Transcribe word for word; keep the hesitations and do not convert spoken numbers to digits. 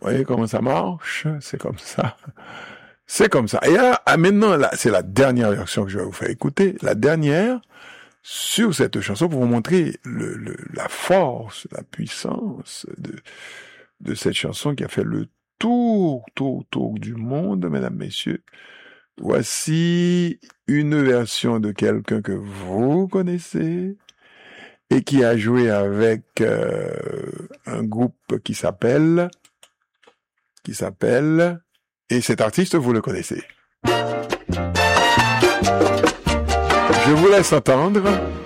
Vous voyez comment ça marche? C'est comme ça. C'est comme ça. Et là, ah, maintenant, là, c'est la dernière version que je vais vous faire écouter. La dernière, sur cette chanson, pour vous montrer le, le, la force, la puissance de, de cette chanson qui a fait le tour, tour, tour du monde, mesdames, messieurs. Voici une version de quelqu'un que vous connaissez et qui a joué avec euh, un groupe qui s'appelle, qui s'appelle, et cet artiste, vous le connaissez. Je vous laisse entendre.